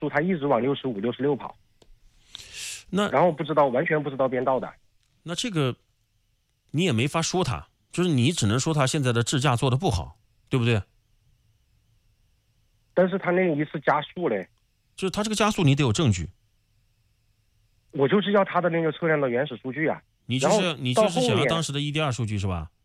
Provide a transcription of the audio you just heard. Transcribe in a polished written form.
速他一直往65、66跑，然后完全不知道变道的。 那这个你也没法说他，就是你只能说他现在的智驾做的不好，对不对？ 但是他那一次加速嘞， 就是他这个加速你得有证据。 我就是要他的那个车辆的原始数据啊。 你就是想要当时的EDR 数据是吧？